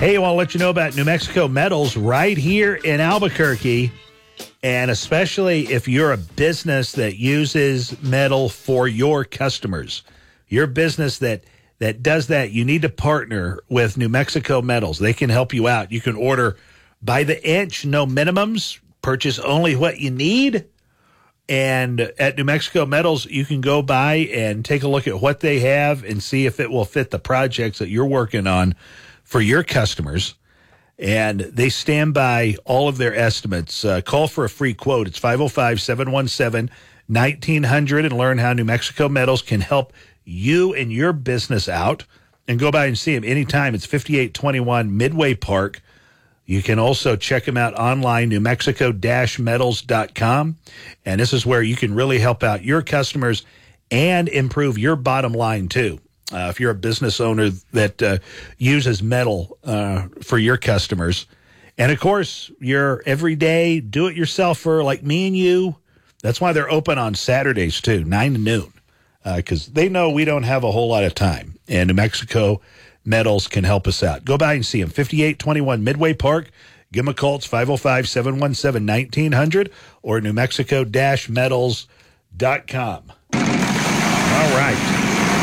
Hey, I want to let you know about New Mexico Metals right here in Albuquerque. And especially if you're a business that uses metal for your customers, your business that does that, you need to partner with New Mexico Metals. They can help you out. You can order by the inch, no minimums, purchase only what you need. And at New Mexico Metals, you can go by and take a look at what they have and see if it will fit the projects that you're working on for your customers. And they stand by all of their estimates. Call for a free quote. It's 505-717-1900 and learn how New Mexico Metals can help you and your business out. And go by and see them anytime. It's 5821 Midway Park. You can also check them out online, newmexico-metals.com. And this is where you can really help out your customers and improve your bottom line, too. If you're a business owner that uses metal for your customers. And, of course, your everyday do-it-yourselfer like me and you, that's why they're open on Saturdays, too, 9 to noon, because they know we don't have a whole lot of time. And New Mexico Metals can help us out. Go by and see them, 5821 Midway Park. Give them a call. It's 505-717-1900 or newmexico-metals.com. All right.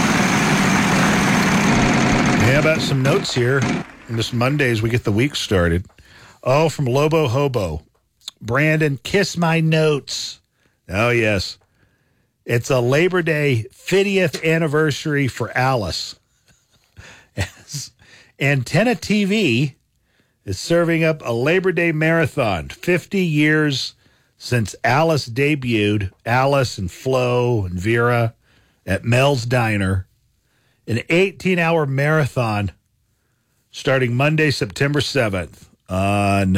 How about some notes here? And this Monday as we get the week started. Oh, from Lobo Hobo. Brandon, kiss my notes. Oh, yes. It's a Labor Day 50th anniversary for Alice. Antenna TV is serving up a Labor Day marathon. 50 years since Alice debuted. Alice and Flo and Vera at Mel's Diner. An 18-hour marathon starting Monday, September 7th on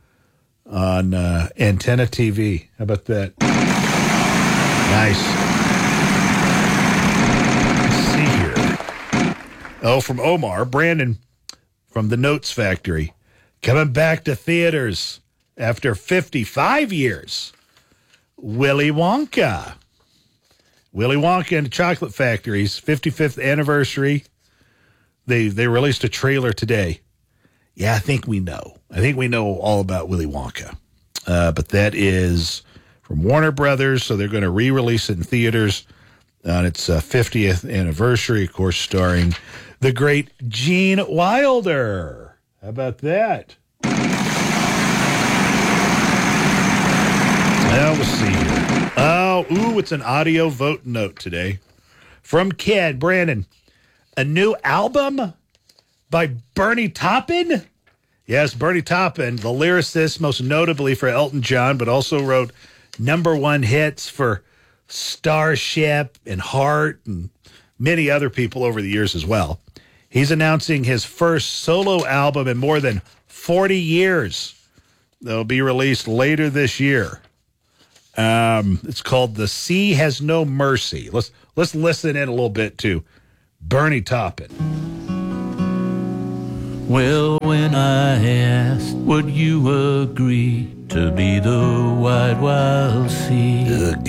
Antenna TV. How about that? Nice. Let's see here. Oh, from Omar, Brandon from the Notes Factory. Coming back to theaters after 55 years. Willy Wonka. Willy Wonka and the Chocolate Factory's 55th anniversary. They released a trailer today. Yeah, I think we know. I think we know all about Willy Wonka. But that is from Warner Brothers, so they're going to re-release it in theaters on its 50th anniversary, of course, starring the great Gene Wilder. How about that? Now we'll see here. It's an audio vote note today from Ken. Brandon, a new album by Bernie Taupin? Yes, Bernie Taupin, the lyricist, most notably for Elton John, but also wrote #1 hits for Starship and Heart and many other people over the years as well. He's announcing his first solo album in more than 40 years. They'll be released later this year. It's called The Sea Has No Mercy. Let's listen in a little bit to Bernie Taupin. Well, when I asked, would you agree to be the wide, wild sea? Ugh.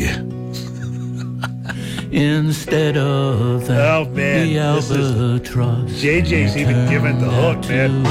Instead of that, oh, man, the albatross. JJ's even giving the hook, man.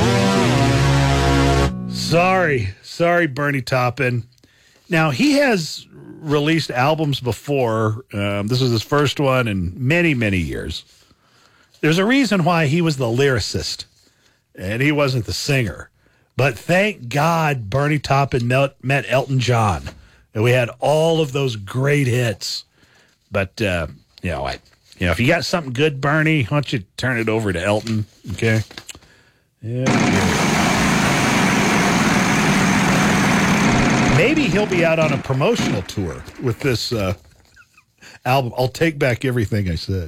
Sorry, Bernie Taupin. Now, he has released albums before. This is his first one in many, many years. There's a reason why he was the lyricist, and he wasn't the singer. But thank God Bernie Taupin met Elton John, and we had all of those great hits. But, if you got something good, Bernie, why don't you turn it over to Elton, okay? Yeah. Maybe he'll be out on a promotional tour with this album. I'll take back everything I said.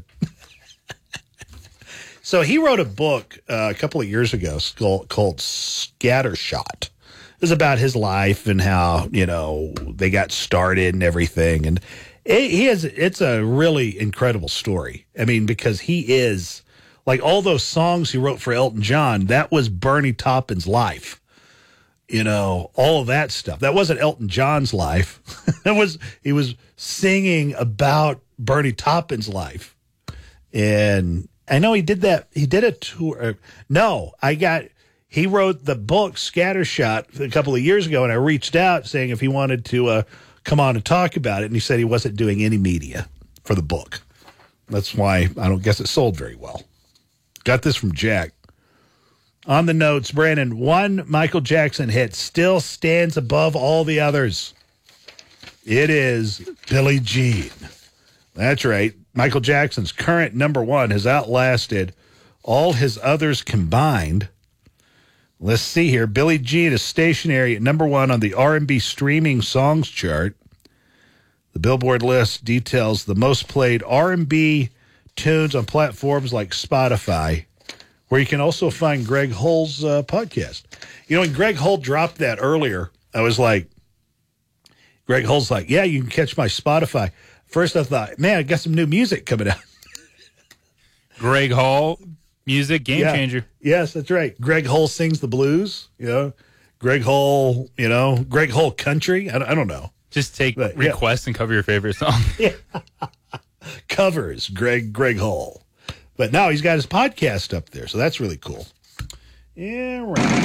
So he wrote a book a couple of years ago called Scattershot. It was about his life and how, they got started and everything. And it's a really incredible story. I mean, because he is, like all those songs he wrote for Elton John, that was Bernie Taupin's life. All of that stuff. That wasn't Elton John's life. He was singing about Bernie Taupin's life. And I know he did that. He did a tour. No, He wrote the book Scattershot a couple of years ago, and I reached out saying if he wanted to come on and talk about it, and he said he wasn't doing any media for the book. That's why I don't guess it sold very well. Got this from Jack. On the notes, Brandon, one Michael Jackson hit still stands above all the others. It is Billie Jean. That's right. Michael Jackson's current number one has outlasted all his others combined. Let's see here. Billie Jean is stationary at number one on the R&B streaming songs chart. The Billboard list details the most played R&B tunes on platforms like Spotify, where you can also find Greg Hull's podcast. You know, when Greg Hull dropped that earlier, I was like, Greg Hull's like, yeah, you can catch my Spotify. First I thought, man, I got some new music coming out. Greg Hull, music game changer. Yes, that's right. Greg Hull sings the blues, Greg Hull, Greg Hull country. I don't know. Just take requests and cover your favorite song. Yeah. Covers Greg Hull. But now he's got his podcast up there, so that's really cool. Yeah, right.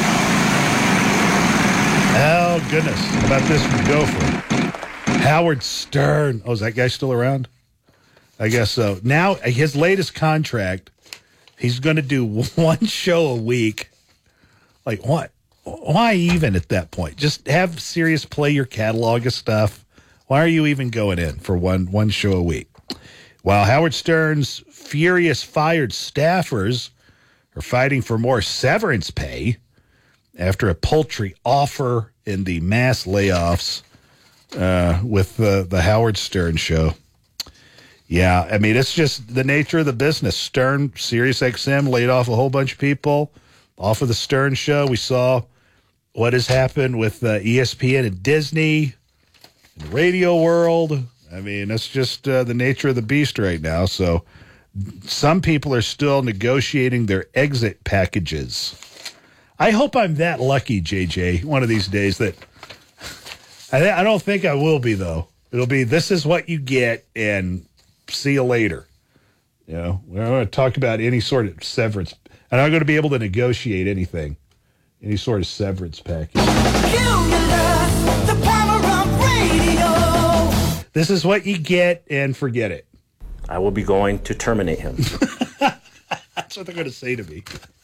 Oh, goodness. How about this from Gopher? Howard Stern. Oh, is that guy still around? I guess so. Now, his latest contract, he's going to do one show a week. Like, what? Why even at that point? Just have Sirius play your catalog of stuff. Why are you even going in for one show a week? While Howard Stern's furious fired staffers are fighting for more severance pay after a paltry offer in the mass layoffs with the Howard Stern show. Yeah, I mean, it's just the nature of the business. Stern, SiriusXM laid off a whole bunch of people off of the Stern show. We saw what has happened with ESPN and Disney and the radio world. I mean, that's just the nature of the beast right now. So some people are still negotiating their exit packages. I hope I'm that lucky, JJ, one of these days. That I don't think I will be, though. It'll be, this is what you get, and see you later. We're not going to talk about any sort of severance. I'm not going to be able to negotiate anything, any sort of severance package. The power of radio. This is what you get, and forget it. I will be going to terminate him. That's what they're going to say to me.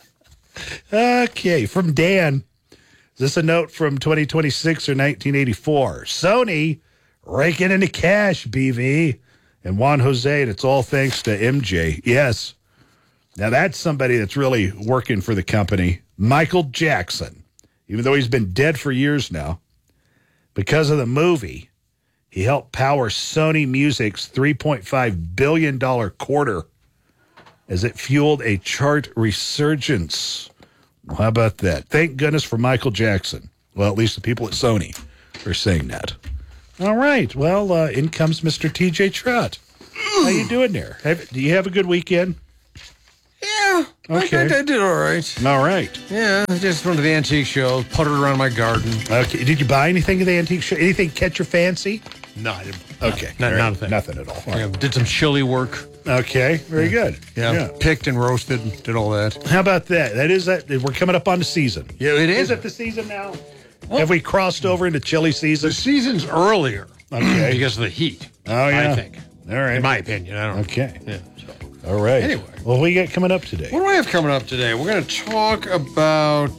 Okay, from Dan. Is this a note from 2026 or 1984? Sony raking in the cash, BV. And Juan Jose, and it's all thanks to MJ. Yes. Now that's somebody that's really working for the company. Michael Jackson. Even though he's been dead for years now, because of the movie, he helped power Sony Music's $3.5 billion quarter as it fueled a chart resurgence. Well, how about that? Thank goodness for Michael Jackson. Well, at least the people at Sony are saying that. All right. Well, in comes Mr. TJ Trott. How you doing there? Do you have a good weekend? Yeah. Okay. I did all right. All right. Yeah, I just went to the antique show, puttered around my garden. Okay. Did you buy anything at the antique show? Anything catch your fancy? No, I didn't. Okay. Not right. a thing. Nothing at all. Yeah, did some chili work. Okay. Very good. Yeah. Picked and roasted, did all that. How about that? We're coming up on the season. Yeah, it is. Is it the season now? Well, have we crossed over into chili season? The season's earlier. Okay. Because of the heat. Oh, yeah. I think. All right. In my opinion. I don't know. Okay. Yeah. All right. Anyway. Well, what do you got coming up today? What do I have coming up today? We're going to talk about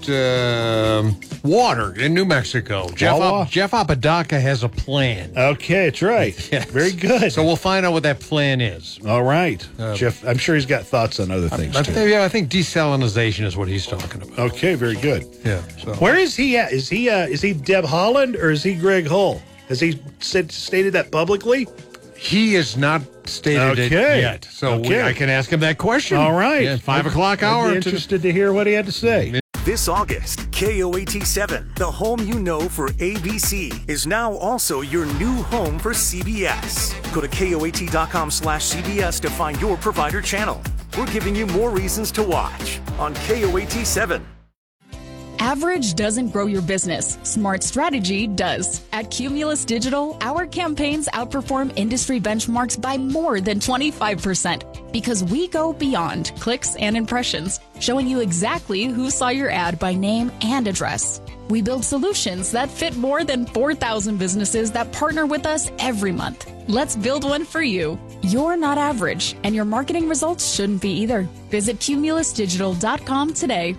water in New Mexico. Jeff Apodaca has a plan. Okay, that's right. Yes. Very good. So we'll find out what that plan is. All right. Jeff, I'm sure he's got thoughts on other things, too. I think desalinization is what he's talking about. Okay, very good. Yeah. So. Where is he at? Is he Deb Holland or is he Greg Hull? Has he stated that publicly? He has not stated it yet. So I can ask him that question. All right. Yeah, 5 o'clock hour. I'd be interested to hear what he had to say. This August, KOAT7, the home you know for ABC, is now also your new home for CBS. Go to KOAT.com/CBS to find your provider channel. We're giving you more reasons to watch on KOAT7. Average doesn't grow your business. Smart strategy does. At Cumulus Digital, our campaigns outperform industry benchmarks by more than 25% because we go beyond clicks and impressions. showing you exactly who saw your ad by name and address. We build solutions that fit more than 4,000 businesses that partner with us every month. Let's build one for you. You're not average, and your marketing results shouldn't be either. Visit cumulusdigital.com today.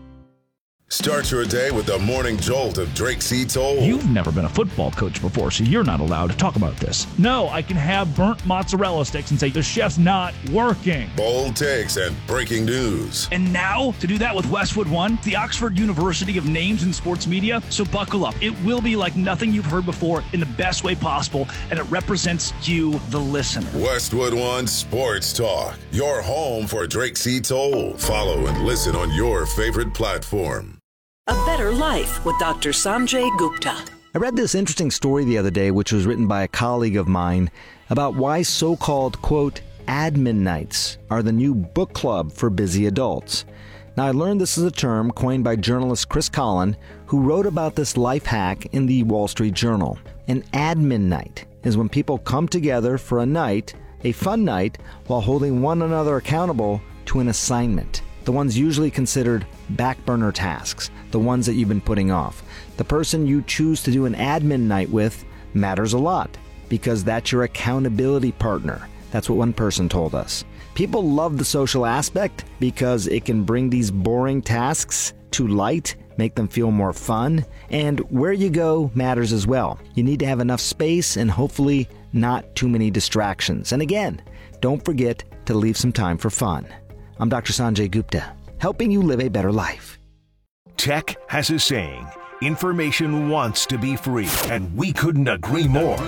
Start your day with the morning jolt of Drake C. Toll. You've never been a football coach before, so you're not allowed to talk about this. No, I can have burnt mozzarella sticks and say the chef's not working. Bold takes and breaking news. And now, to do that with Westwood One, the Oxford University of Names in Sports Media. So buckle up. It will be like nothing you've heard before in the best way possible, and it represents you, the listener. Westwood One Sports Talk, your home for Drake C. Toll. Follow and listen on your favorite platform. A Better Life with Dr. Sanjay Gupta. I read this interesting story the other day, which was written by a colleague of mine, about why so-called, quote, admin nights are the new book club for busy adults. Now, I learned this is a term coined by journalist Chris Collin, who wrote about this life hack in the Wall Street Journal. An admin night is when people come together for a night, a fun night, while holding one another accountable to an assignment. The ones usually considered back burner tasks, the ones that you've been putting off. The person you choose to do an admin night with matters a lot because that's your accountability partner. That's what one person told us. People love the social aspect because it can bring these boring tasks to light, make them feel more fun, and where you go matters as well. You need to have enough space and hopefully not too many distractions. And again, don't forget to leave some time for fun. I'm Dr. Sanjay Gupta, helping you live a better life. Tech has a saying, information wants to be free, and we couldn't agree more.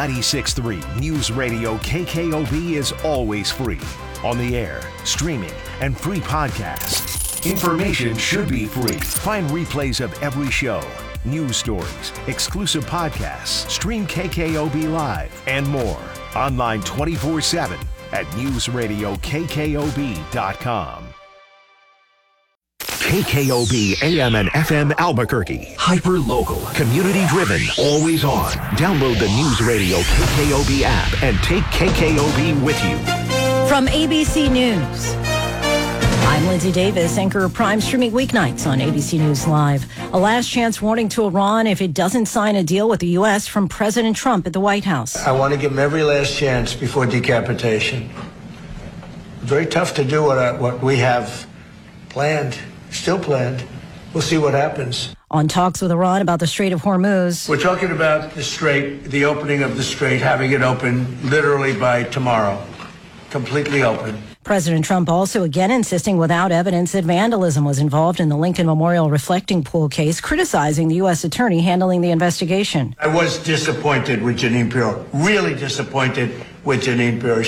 96.3 News Radio KKOB is always free. On the air, streaming, and free podcasts. Information should be free. Find replays of every show, news stories, exclusive podcasts, stream KKOB Live, and more. Online 24/7 at newsradiokkob.com. KKOB AM and FM Albuquerque. Hyper-local, community-driven, always on. Download the News Radio KKOB app and take KKOB with you. From ABC News, I'm Lindsay Davis, anchor of Prime, streaming weeknights on ABC News Live. A last chance warning to Iran if it doesn't sign a deal with the U.S. from President Trump at the White House. I want to give him every last chance before decapitation. Very tough to do what we have planned, still planned. We'll see what happens. On talks with Iran about the Strait of Hormuz. We're talking about the strait, the opening of the strait, having it open literally by tomorrow. Completely open. President Trump also again insisting without evidence that vandalism was involved in the Lincoln Memorial reflecting pool case, criticizing the U.S. attorney handling the investigation. I was disappointed with Jeanine Pirro, really disappointed with Jeanine Pirro.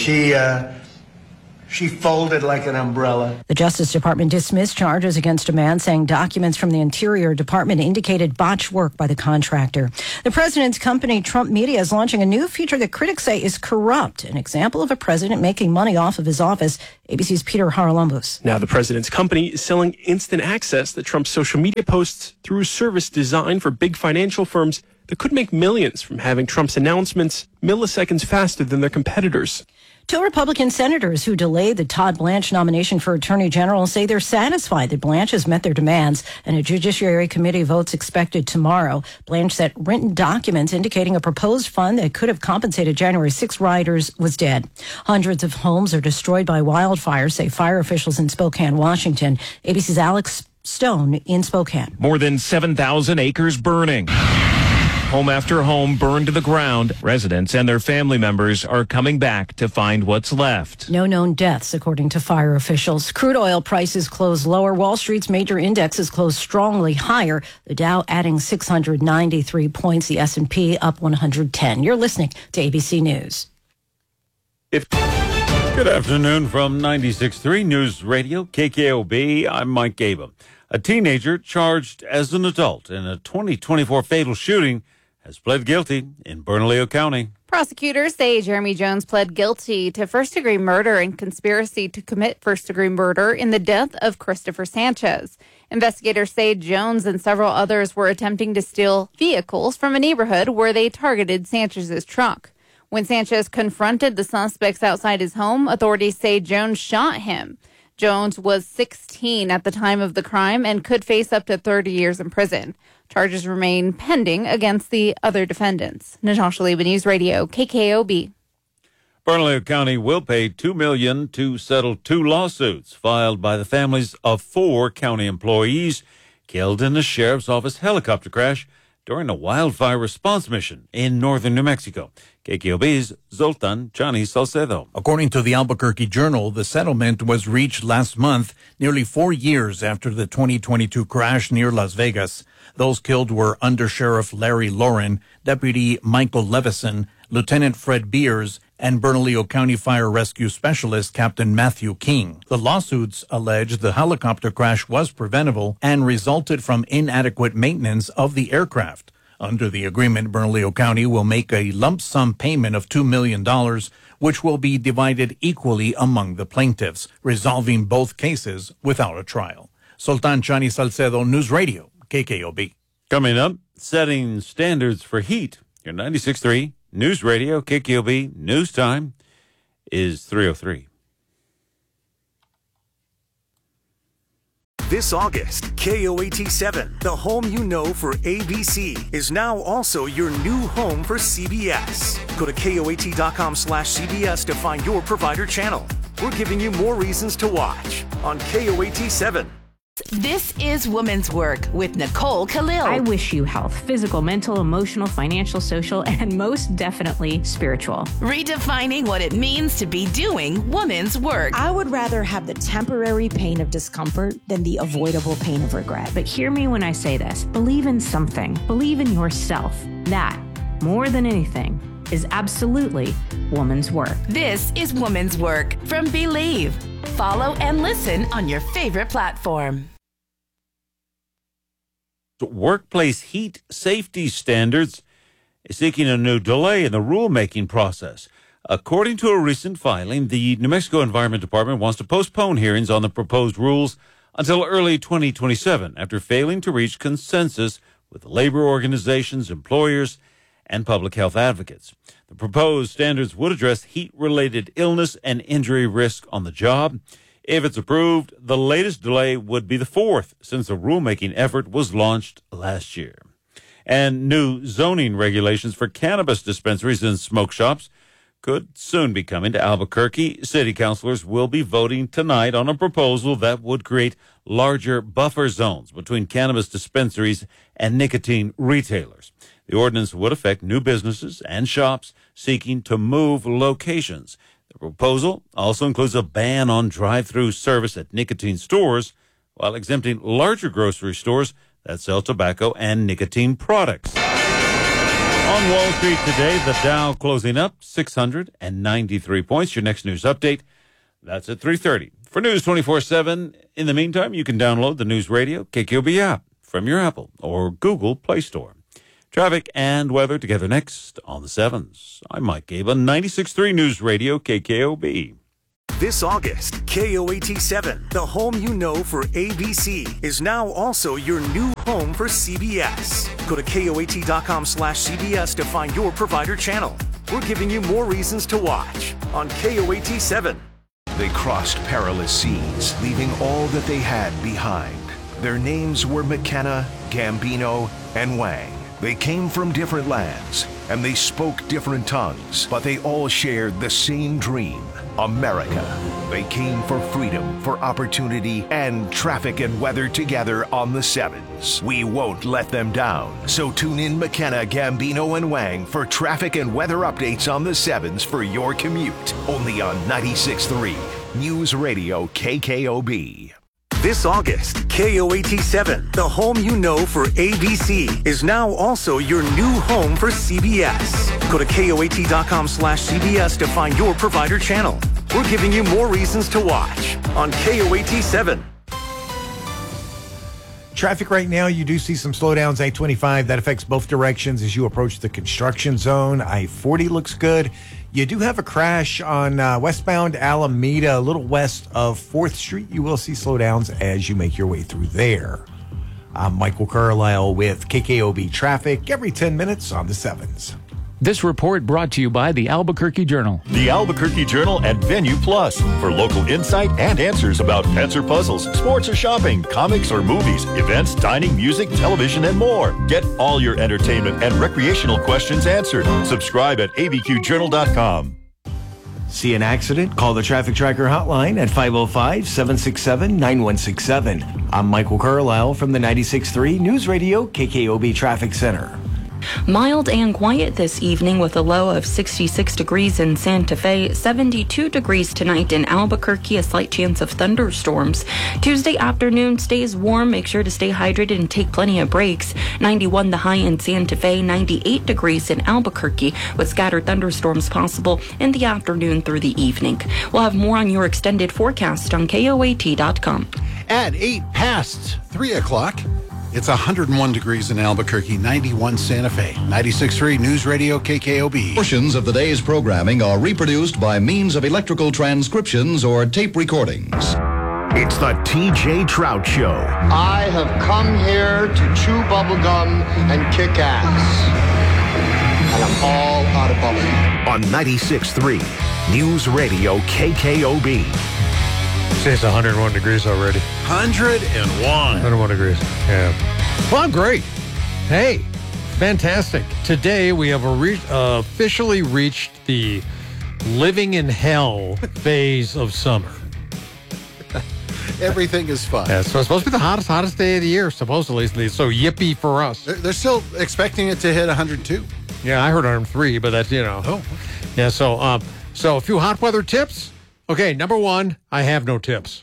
She folded like an umbrella. The Justice Department dismissed charges against a man saying documents from the Interior Department indicated botched work by the contractor. The president's company, Trump Media, is launching a new feature that critics say is corrupt, an example of a president making money off of his office. ABC's Peter Haralambous. Now the president's company is selling instant access to Trump's social media posts through a service designed for big financial firms that could make millions from having Trump's announcements milliseconds faster than their competitors. Two Republican senators who delayed the Todd Blanche nomination for Attorney General say they're satisfied that Blanche has met their demands, and a Judiciary Committee vote's expected tomorrow. Blanche said written documents indicating a proposed fund that could have compensated January 6 rioters was dead. Hundreds of homes are destroyed by wildfires, say fire officials in Spokane, Washington. ABC's Alex Stone in Spokane. More than 7,000 acres burning. Home after home burned to the ground. Residents and their family members are coming back to find what's left. No known deaths, according to fire officials. Crude oil prices closed lower. Wall Street's major indexes closed strongly higher. The Dow adding 693 points. The S&P up 110. You're listening to ABC News. Good afternoon from 96.3 News Radio, KKOB. I'm Mike Gabum. A teenager charged as an adult in a 2024 fatal shooting has pled guilty in Bernalillo County. Prosecutors say Jeremy Jones pled guilty to first-degree murder and conspiracy to commit first-degree murder in the death of Christopher Sanchez. Investigators say Jones and several others were attempting to steal vehicles from a neighborhood where they targeted Sanchez's truck. When Sanchez confronted the suspects outside his home, authorities say Jones shot him. Jones was 16 at the time of the crime and could face up to 30 years in prison. Charges remain pending against the other defendants. Natasha Leba, News Radio, KKOB. Bernalillo County will pay $2 million to settle 2 lawsuits filed by the families of 4 county employees killed in the sheriff's office helicopter crash during a wildfire response mission in northern New Mexico. KKOB's Zoltan Johnny Salcedo. According to the Albuquerque Journal, the settlement was reached last month, nearly 4 years after the 2022 crash near Las Vegas. Those killed were Under Sheriff Larry Lauren, Deputy Michael Levison, Lieutenant Fred Beers, and Bernalillo County Fire Rescue Specialist Captain Matthew King. The lawsuits allege the helicopter crash was preventable and resulted from inadequate maintenance of the aircraft. Under the agreement, Bernalillo County will make a lump sum payment of $2 million, which will be divided equally among the plaintiffs, resolving both cases without a trial. Sultan Chani Salcedo, News Radio, KKOB. Coming up, setting standards for heat. Your 96.3 News Radio, KKOB. News time is 3:03. This August, KOAT7, the home you know for ABC, is now also your new home for CBS. Go to KOAT.com/CBS to find your provider channel. We're giving you more reasons to watch on KOAT7. This is Women's Work with Nicole Khalil. I wish you health, physical, mental, emotional, financial, social, and most definitely spiritual. Redefining what it means to be doing women's work. I would rather have the temporary pain of discomfort than the avoidable pain of regret. But hear me when I say this. Believe in something. Believe in yourself. That, more than anything, is absolutely woman's work. This is Woman's Work from Believe. Follow and listen on your favorite platform. Workplace heat safety standards is seeking a new delay in the rulemaking process. According to a recent filing, the New Mexico Environment Department wants to postpone hearings on the proposed rules until early 2027 after failing to reach consensus with labor organizations, employers, and public health advocates. The proposed standards would address heat-related illness and injury risk on the job. If it's approved, the latest delay would be the 4th since the rulemaking effort was launched last year. And new zoning regulations for cannabis dispensaries and smoke shops could soon be coming to Albuquerque. City councilors will be voting tonight on a proposal that would create larger buffer zones between cannabis dispensaries and nicotine retailers. The ordinance would affect new businesses and shops seeking to move locations. The proposal also includes a ban on drive-through service at nicotine stores while exempting larger grocery stores that sell tobacco and nicotine products. On Wall Street today, the Dow closing up 693 points. Your next news update, that's at 3:30. For News 24/7, in the meantime, you can download the News Radio KKOB app from your Apple or Google Play Store. Traffic and weather together next on the 7s. I'm Mike Gaba, 96.3 News Radio, KKOB. This August, KOAT7, the home you know for ABC, is now also your new home for CBS. Go to KOAT.com/CBS to find your provider channel. We're giving you more reasons to watch on KOAT7. They crossed perilous seas, leaving all that they had behind. Their names were McKenna, Gambino, and Wang. They came from different lands, and they spoke different tongues, but they all shared the same dream, America. They came for freedom, for opportunity, and traffic and weather together on the 7s. We won't let them down, so tune in McKenna, Gambino, and Wang for traffic and weather updates on the 7s for your commute. Only on 96.3 News Radio KKOB. This August, KOAT7, the home you know for ABC, is now also your new home for CBS. Go to KOAT.com/CBS to find your provider channel. We're giving you more reasons to watch on KOAT7. Traffic right now, you do see some slowdowns. I-25, that affects both directions as you approach the construction zone. I-40 looks good. You do have a crash on westbound Alameda, a little west of 4th Street. You will see slowdowns as you make your way through there. I'm Michael Carlisle with KKOB Traffic every 10 minutes on the 7s. This report brought to you by the Albuquerque Journal. The Albuquerque Journal and Venue Plus for local insight and answers about pets or puzzles, sports or shopping, comics or movies, events, dining, music, television, and more. Get all your entertainment and recreational questions answered. Subscribe at abqjournal.com. See an accident? Call the Traffic Tracker hotline at 505-767-9167. I'm Michael Carlisle from the 96.3 News Radio KKOB Traffic Center. Mild and quiet this evening with a low of 66 degrees in Santa Fe, 72 degrees tonight in Albuquerque, a slight chance of thunderstorms. Tuesday afternoon stays warm. Make sure to stay hydrated and take plenty of breaks. 91 the high in Santa Fe, 98 degrees in Albuquerque with scattered thunderstorms possible in the afternoon through the evening. We'll have more on your extended forecast on KOAT.com. At 3 o'clock. It's 101 degrees in Albuquerque, 91 Santa Fe, 96.3 News Radio KKOB. Portions of the day's programming are reproduced by means of electrical transcriptions or tape recordings. It's the TJ Trout Show. I have come here to chew bubblegum and kick ass. And I'm all out of bubblegum. On 96.3 News Radio KKOB. Say it's 101 degrees already. 101 degrees. Yeah. Well, great. Hey, fantastic. Today we have officially reached the living in hell phase of summer. Everything is fun. Yeah, so it's supposed to be the hottest day of the year, supposedly. So yippee for us. They're still expecting it to hit 102. Yeah, I heard 103, but that's, Oh. Yeah, so a few hot weather tips. Okay, number one, I have no tips.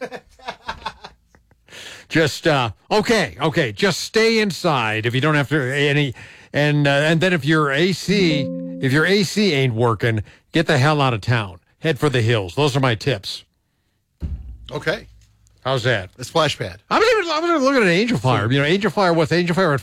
Just just stay inside if you don't have to and then if your AC ain't working, get the hell out of town. Head for the hills. Those are my tips. Okay. How's that? The splash pad. I was looking at Angel Fire. Angel Fire at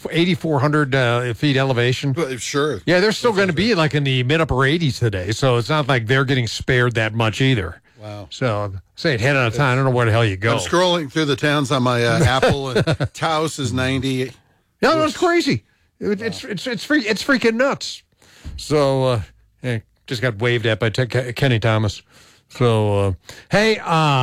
8,400 feet elevation? Sure. Yeah, they're still going to be like in the mid-upper 80s today, so it's not like they're getting spared that much either. Wow. So, say head out of town. I don't know where the hell you go. I'm scrolling through the towns on my Apple, and Taos is 90. No, that's crazy. It's freaking nuts. So, just got waved at by Kenny Thomas. So, hey,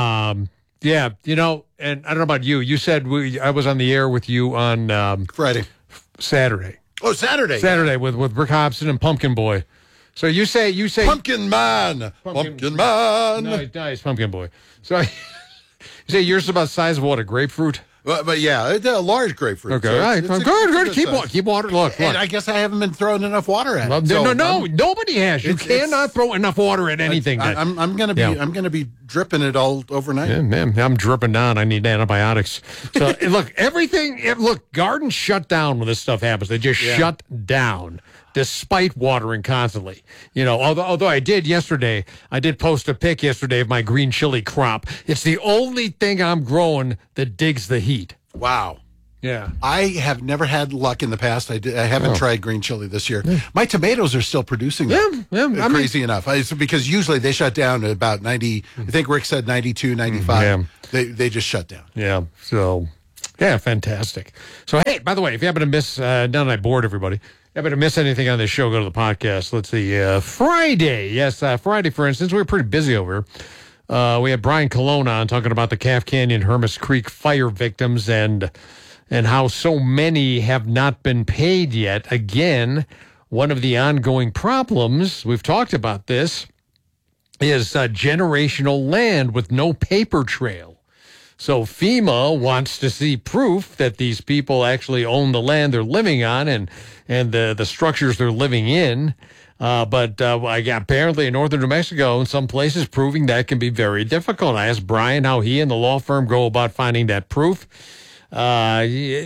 yeah, and I don't know about you. You said I was on the air with you on Saturday. Oh, Saturday. Saturday with Rick Hobson and Pumpkin Boy. So you say Pumpkin Man. Pumpkin Man. Nice, Pumpkin Boy. So you say yours about the size of what, a grapefruit? But yeah, it's a large grapefruit. Okay, all right. Good. Keep water. Look. And I guess I haven't been throwing enough water at it. No, nobody has. You cannot throw enough water at anything. I'm gonna be dripping it all overnight. Yeah, man, I'm dripping down. I need antibiotics. So look, gardens shut down when this stuff happens. They just shut down. Despite watering constantly. Although I did post a pic yesterday of my green chili crop. It's the only thing I'm growing that digs the heat. Wow. Yeah. I have never had luck in the past. I haven't tried green chili this year. Yeah. My tomatoes are still producing. Crazy enough. It's because usually they shut down at about 90. I think Rick said 92, 95. Yeah. They just shut down. Yeah. So, yeah, fantastic. So, hey, by the way, if you happen to miss, now that I bored everybody, happen to miss anything on this show, go to the podcast. Let's see. Friday. Yes, Friday, for instance, we were pretty busy over here. We had Brian Colon on talking about the Calf Canyon Hermis Creek fire victims and how so many have not been paid yet. Again, one of the ongoing problems, we've talked about this, is generational land with no paper trail. So FEMA wants to see proof that these people actually own the land they're living on and the structures they're living in. But apparently in northern New Mexico, in some places, proving that can be very difficult. I asked Brian how he and the law firm go about finding that proof. I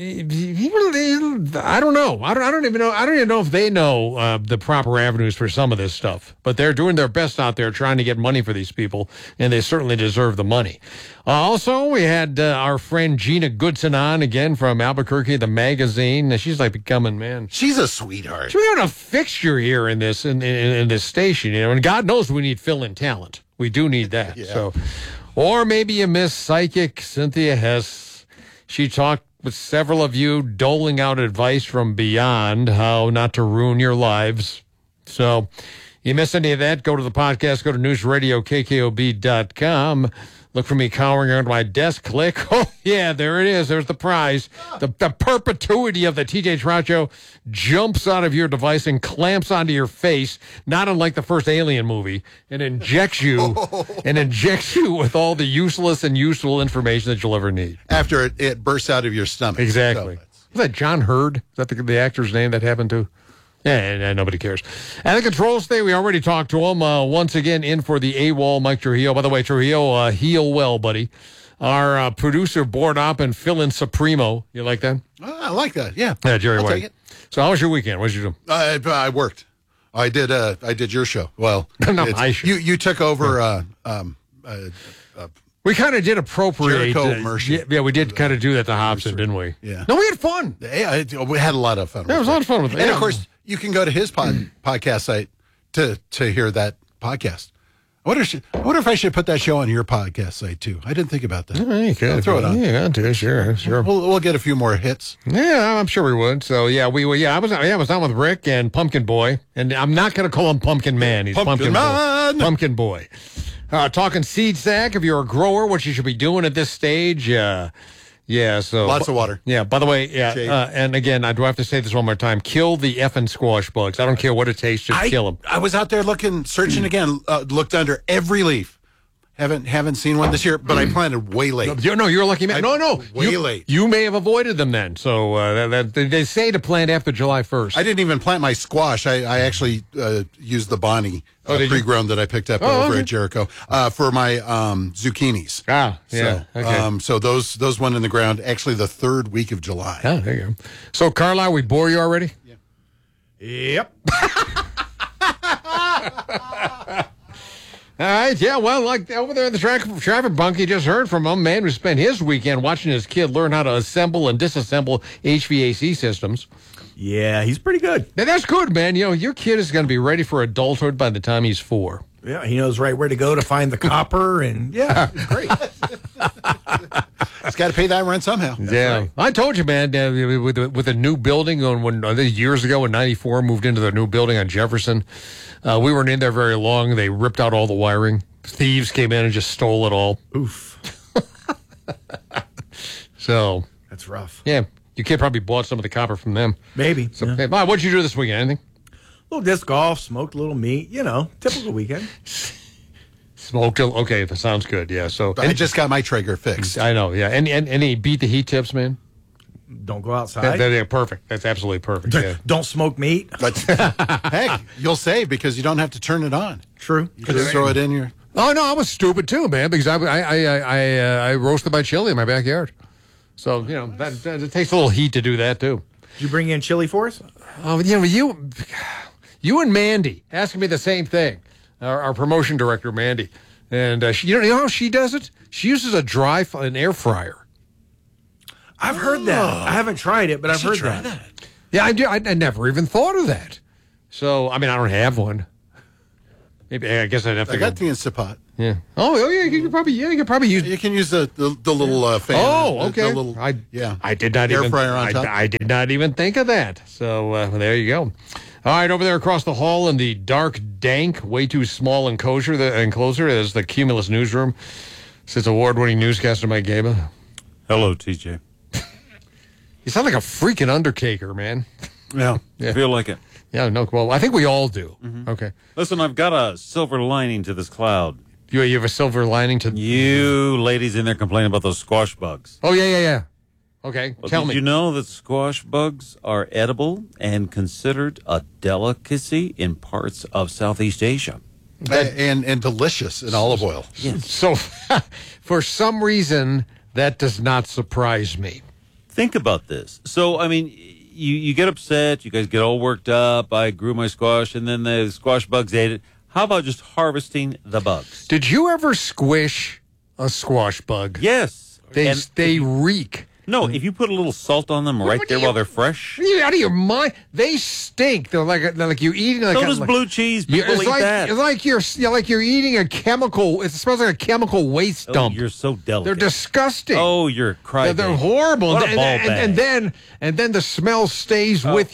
don't know. I don't even know if they know the proper avenues for some of this stuff. But they're doing their best out there trying to get money for these people, and they certainly deserve the money. Also, we had our friend Gina Goodson on again from Albuquerque, the magazine. She's like becoming, man. She's a sweetheart. She's becoming a fixture here in this in this station, and God knows we need fill-in talent. We do need that. Yeah. So, or maybe you miss psychic Cynthia Hess. She talked with several of you, doling out advice from beyond how not to ruin your lives. So you miss any of that, go to the podcast, go to newsradiokkob.com. Look for me cowering under my desk. Click. Oh, yeah, there it is. There's the prize. The perpetuity of the TJ Trout Show jumps out of your device and clamps onto your face, not unlike the first Alien movie, and injects you with all the useless and useful information that you'll ever need. After it bursts out of your stomach. Exactly. Was that John Hurd? Is that the actor's name that happened to? Yeah, nobody cares. And the controls thing, we already talked to him. Once again, in for the AWOL, Mike Trujillo. By the way, Trujillo, heal well, buddy. Our producer, Board Op, and fill-in Supremo. You like that? I like that, yeah. Yeah, Jerry I'll White. take it. So how was your weekend? What did you do? I worked. I did your show. Well, not my show. You took over... we kind of did appropriate. Jericho Mercy. Yeah, we did kind of do that to Hobson, didn't we? Yeah. No, we had fun. Yeah, we had a lot of fun. Yeah, it was a lot of fun with it. And, of course, you can go to his podcast site to hear that podcast. I wonder if I should put that show on your podcast site, too. I didn't think about that. You could. I'll throw it on. Yeah, sure. We'll get a few more hits. Yeah, I'm sure we would. So, yeah, I was on with Rick and Pumpkin Boy. And I'm not going to call him Pumpkin Man. He's Pumpkin Man. Boy. Pumpkin Boy. Talking seed sack. If you're a grower, what you should be doing at this stage. So lots of water. Yeah, by the way, and again, I do have to say this one more time. Kill the effing squash bugs. I don't care what it takes, just kill them. I was out there searching again, looked under every leaf. Haven't seen one this year, but I planted way late. You're a lucky man. No. Way late. You may have avoided them then. So they say to plant after July 1st. I didn't even plant my squash. I actually used the Bonnie pre-grown that I picked up over at Jericho for my zucchinis. Ah, yeah. So, okay. So those went in the ground actually the 3rd week of July. Oh, there you go. So, Carlisle, we bore you already? Yeah. Yep. All right, yeah, well, like over there in the traffic bunk, you just heard from a man who spent his weekend watching his kid learn how to assemble and disassemble HVAC systems. Yeah, he's pretty good. Now, that's good, man. You know, your kid is going to be ready for adulthood by the time he's 4. Yeah, he knows right where to go to find the copper, and yeah, great. He's got to pay that rent somehow. Yeah, right. I told you, man. With a new building years ago in '94, moved into the new building on Jefferson. We weren't in there very long. They ripped out all the wiring. Thieves came in and just stole it all. Oof. So that's rough. Yeah, your kid probably bought some of the copper from them. Maybe. So, hey, Bob, what'd you do this weekend? Anything? A little disc golf, smoked a little meat. Typical weekend. Smoked. Okay, that sounds good. Yeah. So I just got my Traeger fixed. I know. Yeah. And any beat the heat tips, man? Don't go outside. They're perfect. That's absolutely perfect. Yeah. Don't smoke meat. Heck, you'll save because you don't have to turn it on. True. You just throw it in your. Oh no, I was stupid too, man. Because I roasted my chili in my backyard. So that it takes a little heat to do that too. Did you bring in chili for us? Oh, you and Mandy asking me the same thing. Our promotion director, Mandy, and you know how she does it? She uses an air fryer. I've heard that. I haven't tried it, but I've heard that. Yeah, I do. I never even thought of that. So, I mean, I don't have one. Maybe I guess I'd have to. I got the Instapot. Yeah. Oh, yeah. You could probably use. You can use the little fan. Oh, okay. The little, I did not air fryer on top. I did not even think of that. So there you go. All right, over there across the hall in the dark, dank, way too small enclosure is the Cumulus newsroom. Sits award-winning newscaster Mike Gaba. Hello, TJ. You sound like a freaking undertaker, man. Yeah, I feel like it. Yeah, no, well, I think we all do. Mm-hmm. Okay. Listen, I've got a silver lining to this cloud. You have a silver lining to... You ladies in there complaining about those squash bugs. Oh, yeah. Okay, well, tell me. Did you know that squash bugs are edible and considered a delicacy in parts of Southeast Asia? And delicious in olive oil. Yes. So, for some reason, that does not surprise me. Think about this. So, I mean, you get upset, you guys get all worked up, I grew my squash, and then the squash bugs ate it. How about just harvesting the bugs? Did you ever squish a squash bug? Yes. They reek. No, if you put a little salt on them while they're fresh. Are you out of your mind? They stink. They're like you're eating. So does blue cheese. People eat that. It's like you're eating a chemical. It smells like a chemical waste dump. You're so delicate. They're disgusting. Oh, you're crying. They're horrible. What a ball bag. And then the smell stays with you.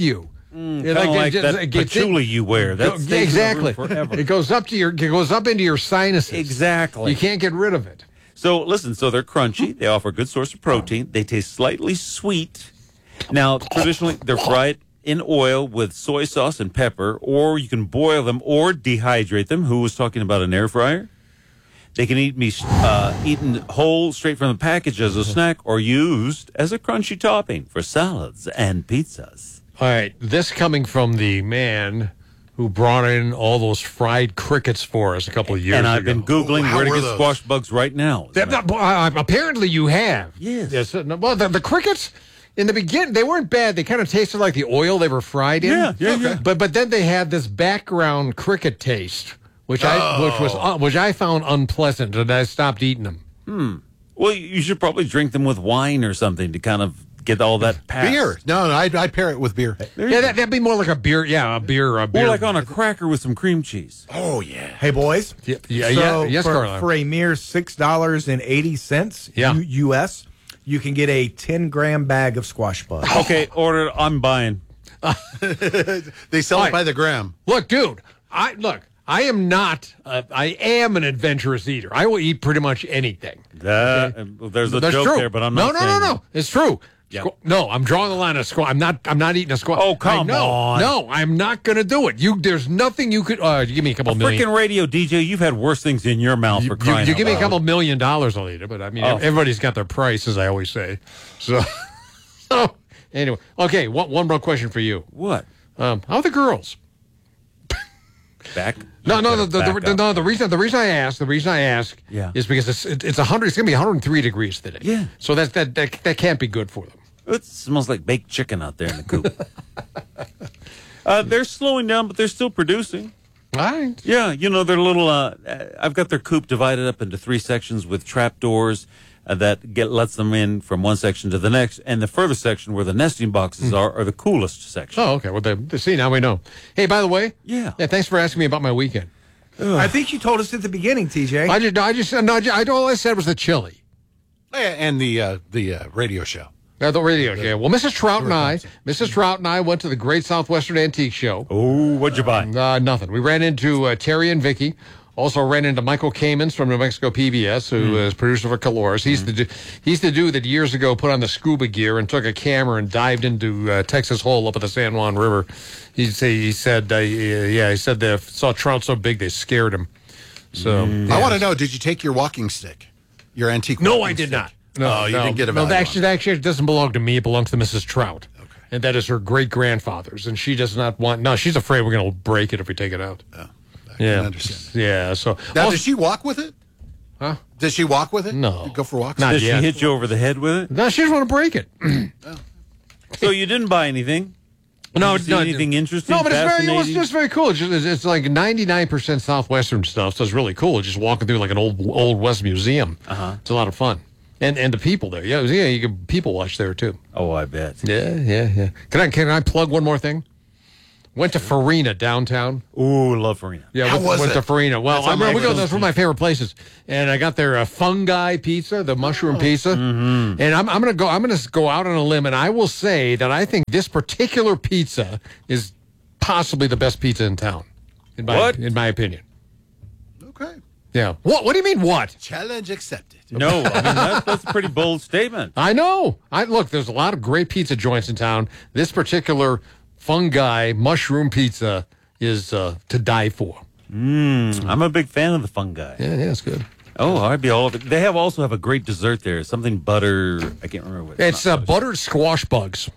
Kind of like that patchouli you wear. That stays exactly. in the room forever. It goes up into your sinuses. Exactly. You can't get rid of it. So listen, they're crunchy. They offer a good source of protein. They taste slightly sweet. Now, traditionally, they're fried in oil with soy sauce and pepper, or you can boil them or dehydrate them. Who was talking about an air fryer? They can eaten whole, straight from the package as a snack, or used as a crunchy topping for salads and pizzas. All right, this coming from the man who brought in all those fried crickets for us a couple of years ago. And I've been Googling where to get squash bugs right now. Apparently you have. Yes. Well, the crickets, in the beginning, they weren't bad. They kind of tasted like the oil they were fried in. Yeah. But then they had this background cricket taste, which I found unpleasant, and I stopped eating them. Well, you should probably drink them with wine or something to kind of get all that past. Beer. No, I'd pair it with beer. That'd be more like a beer. Yeah, a beer. Or like on a cracker with some cream cheese. Oh, yeah. Hey, boys. Yes, Carla. For a mere $6.80 US, you can get a 10-gram bag of squash bugs. Okay, order it. I'm buying. They sell it by the gram. Look, dude. I am not. I am an adventurous eater. I will eat pretty much anything. There's a joke true. there, but I'm not. No. It's true. Yeah. No, I'm drawing the line at squash. I'm not eating a squash. Oh, come on. No, I'm not going to do it. There's nothing you could. Give me a couple million. Freaking radio DJ, you've had worse things in your mouth for crying out loud. You give me a couple $1 million, I'll eat it. But I mean, everybody's got their price, as I always say. So anyway, okay. One more question for you. What? How are the girls? Back? No. The reason I ask is because it's 100. It's going to be 103 degrees today. Yeah. So that can't be good for them. It smells like baked chicken out there in the coop. They're slowing down, but they're still producing. Right. Yeah, they're little. I've got their coop divided up into 3 sections with trap doors that lets them in from one section to the next, and the further section where the nesting boxes are the coolest section. Oh, okay. Well, see, now we know. Hey, by the way, yeah. Thanks for asking me about my weekend. I think you told us at the beginning, TJ. All I said was the chili and the radio show. The radio show. Well, Mrs. Trout and I went to the Great Southwestern Antique Show. Oh, what'd you buy? Nothing. We ran into Terry and Vicky. Also ran into Michael Kamens from New Mexico PBS, who is producer for Calores. He's the dude that years ago put on the scuba gear and took a camera and dived into Texas Hole up at the San Juan River. He said they saw trout so big they scared him. So I want to know, did you take your walking stick, your antique? No, I did not. No, you didn't get a value. Actually, it doesn't belong to me. It belongs to Mrs. Trout. Okay. And that is her great-grandfather's. And she does not want... No, she's afraid we're going to break it if we take it out. Oh, I can understand. Yeah, so... Now, does she walk with it? Huh? Does she walk with it? No. Go for walks? Does she hit you over the head with it? No, she doesn't want to break it. So you didn't buy anything? No, anything interesting? No, but it's just very cool. It's like 99% Southwestern stuff, so it's really cool. Just walking through like an old West museum. It's a lot of fun. And the people there, you can people watch there too. Oh, I bet. Yeah. Can I plug one more thing? Went to Farina downtown. Ooh, love Farina. Yeah, went to Farina. Well, that's one of my favorite places, and I got their fungi pizza, the mushroom pizza, and I'm gonna go out on a limb, and I will say that I think this particular pizza is possibly the best pizza in town, in my opinion. Okay. Yeah. What do you mean? What? Challenge accepted. No, I mean that's a pretty bold statement. I know. Look. There's a lot of great pizza joints in town. This particular fungi mushroom pizza is to die for. I'm a big fan of the fungi. Yeah, it's good. Oh, I'd be all of it. They also have a great dessert there. Something butter. I can't remember what it's buttered squash bugs.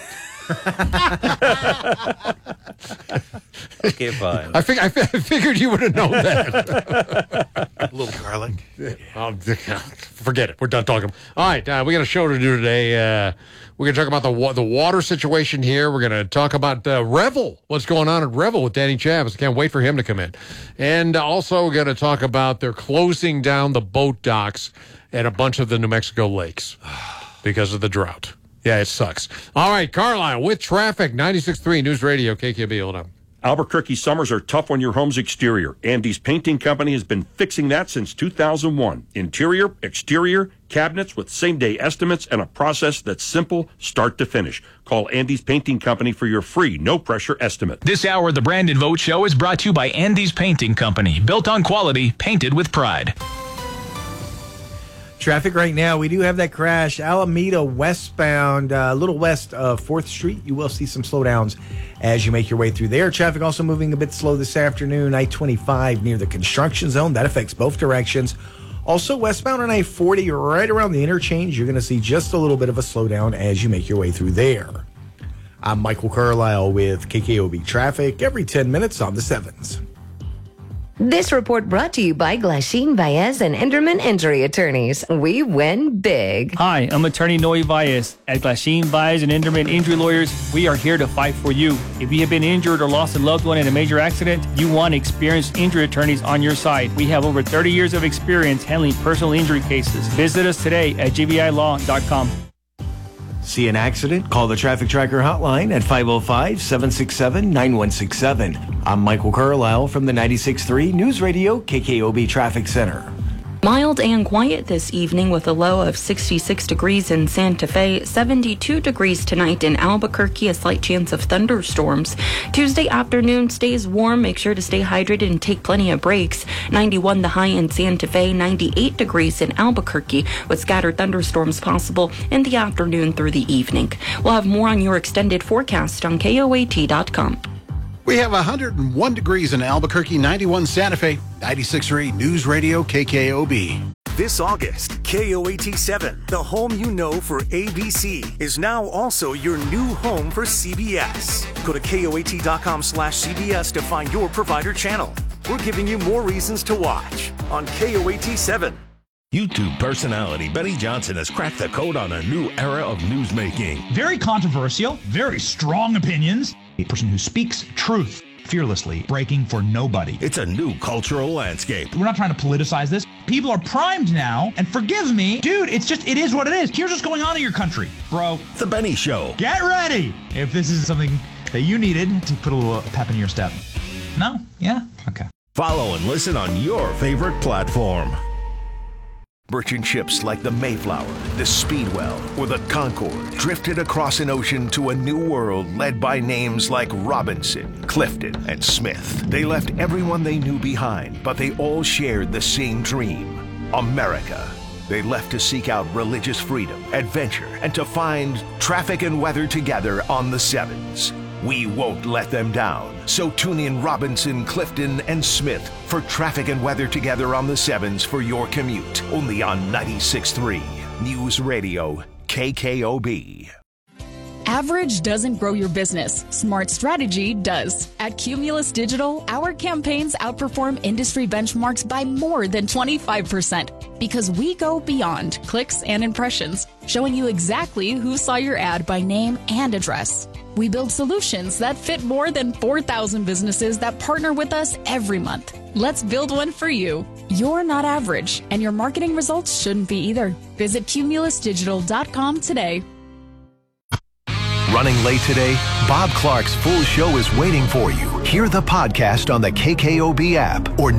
Okay, fine. I figured you would have known that. A little garlic. Forget it. We're done talking. All right, we got a show to do today. We're going to talk about the water situation here. We're going to talk about Revel, what's going on at Revel with Danny Chavis. Can't wait for him to come in. And also we're going to talk about they're closing down the boat docks at a bunch of the New Mexico lakes because of the drought. Yeah, it sucks. All right, Carlisle with traffic, 96.3 News Radio, KKB. Hold on. Albuquerque summers are tough on your home's exterior. Andy's Painting Company has been fixing that since 2001. Interior, exterior, cabinets with same-day estimates and a process that's simple start to finish. Call Andy's Painting Company for your free, no-pressure estimate. This hour of the Brandon Vogt Show is brought to you by Andy's Painting Company. Built on quality, painted with pride. Traffic right now, we do have that crash. Alameda westbound, a little west of 4th Street. You will see some slowdowns as you make your way through there. Traffic also moving a bit slow this afternoon. I-25 near the construction zone. That affects both directions. Also westbound on I-40 right around the interchange. You're going to see just a little bit of a slowdown as you make your way through there. I'm Michael Carlisle with KKOB Traffic every 10 minutes on the 7s. This report brought to you by Glasheen Baez and Enderman Injury Attorneys. We win big. Hi, I'm attorney Noe Baez. At Glasheen Baez and Enderman Injury Lawyers, we are here to fight for you. If you have been injured or lost a loved one in a major accident, you want experienced injury attorneys on your side. We have over 30 years of experience handling personal injury cases. Visit us today at gbilaw.com. See an accident? Call the Traffic Tracker hotline at 505-767-9167. I'm Michael Carlisle from the 96.3 News Radio KKOB Traffic Center. Mild and quiet this evening with a low of 66 degrees in Santa Fe, 72 degrees tonight in Albuquerque, a slight chance of thunderstorms. Tuesday afternoon stays warm. Make sure to stay hydrated and take plenty of breaks. 91 the high in Santa Fe, 98 degrees in Albuquerque with scattered thunderstorms possible in the afternoon through the evening. We'll have more on your extended forecast on KOAT.com. We have 101 degrees in Albuquerque, 91 Santa Fe, 96.3 News Radio KKOB. This August, KOAT7, the home you know for ABC, is now also your new home for CBS. Go to KOAT.com/CBS to find your provider channel. We're giving you more reasons to watch on KOAT7. YouTube personality Benny Johnson has cracked the code on a new era of newsmaking. Very controversial, very strong opinions. A person who speaks truth fearlessly, breaking for nobody. It's a new cultural landscape. We're not trying to politicize this. People are primed now, and forgive me, dude, it is what it is. Here's what's going on in your country, bro. The Benny Show. Get ready if this is something that you needed to put a little pep in your step. No? Yeah? Okay. Follow and listen on your favorite platform. Merchant ships like the Mayflower, the Speedwell, or the Concorde drifted across an ocean to a new world led by names like Robinson, Clifton, and Smith. They left everyone they knew behind, but they all shared the same dream, America. They left to seek out religious freedom, adventure, and to find traffic and weather together on the Sevens. We won't let them down. So tune in Robinson, Clifton, and Smith for traffic and weather together on the Sevens for your commute. Only on 96.3 News Radio KKOB. Average doesn't grow your business. Smart strategy does. At Cumulus Digital, our campaigns outperform industry benchmarks by more than 25% because we go beyond clicks and impressions, showing you exactly who saw your ad by name and address. We build solutions that fit more than 4,000 businesses that partner with us every month. Let's build one for you. You're not average, and your marketing results shouldn't be either. Visit cumulusdigital.com today. Running late today? Bob Clark's full show is waiting for you. Hear the podcast on the KKOB app or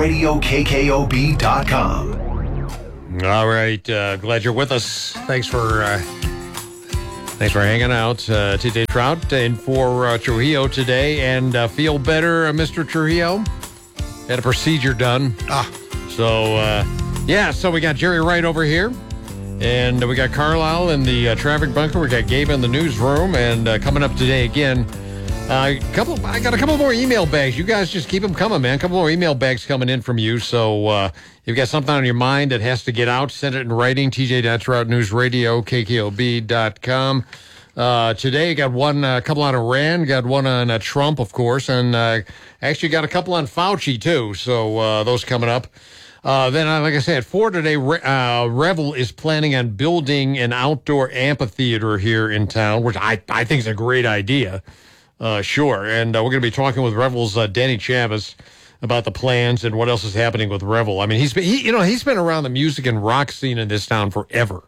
newsradiokkob.com. All right. Glad you're with us. Thanks for hanging out. TJ Trout in for Trujillo today. And feel better, Mr. Trujillo? Had a procedure done. So we got Jerry Wright over here. And we got Carlisle in the traffic bunker. We got Gabe in the newsroom. And coming up today again, I got a couple more email bags. You guys just keep them coming, man. A couple more email bags coming in from you. So if you've got something on your mind that has to get out, send it in writing. TJ.Trout News Radio, KKOB.com. Today, got a couple on Iran, got one on Trump, of course, and actually got a couple on Fauci, too. So those coming up. Then, like I said, at 4 today, Revel is planning on building an outdoor amphitheater here in town, which I think is a great idea. Sure. And we're going to be talking with Revel's Danny Chavez about the plans and what else is happening with Revel. I mean, he's been around the music and rock scene in this town forever.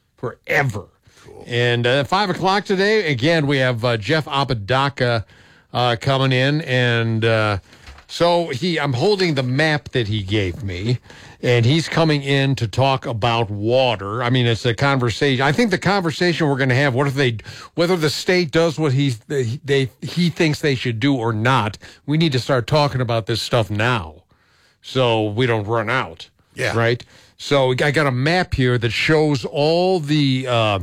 Cool. And at 5 o'clock today, again, we have Jeff Apodaca coming in, and so I'm holding the map that he gave me, and he's coming in to talk about water. I mean, it's a conversation. I think the conversation we're going to have, whether the state does what he thinks they should do or not, we need to start talking about this stuff now, so we don't run out. Yeah. Right. So I got a map here that shows all the